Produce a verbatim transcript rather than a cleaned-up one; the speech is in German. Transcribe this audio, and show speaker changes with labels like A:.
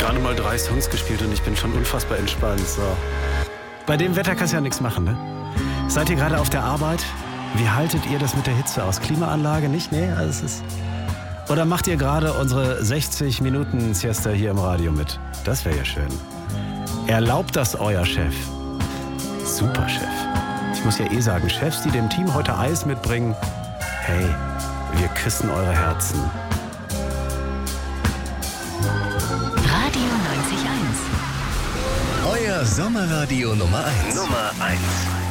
A: gerade mal drei Songs gespielt und ich bin schon unfassbar entspannt. So. Bei dem Wetter kannst du ja nichts machen, ne? Seid ihr gerade auf der Arbeit? Wie haltet ihr das mit der Hitze aus? Klimaanlage nicht? Nee, also es ist... Oder macht ihr gerade unsere sechzig Minuten Siesta hier im Radio mit? Das wäre ja schön. Erlaubt das euer Chef? Super Chef. Ich muss ja eh sagen, Chefs, die dem Team heute Eis mitbringen, hey, wir küssen eure Herzen.
B: Radio neunzig Komma eins.
C: Euer Sommerradio Nummer eins.
B: Nummer eins.